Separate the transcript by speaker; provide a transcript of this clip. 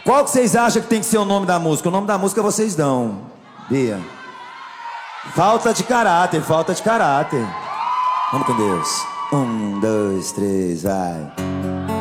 Speaker 1: Qual que vocês acham que tem que ser o nome da música? O nome da música vocês dão. Bia. Falta de caráter, falta de caráter. Vamos com Deus. 1, 2, 3, vai.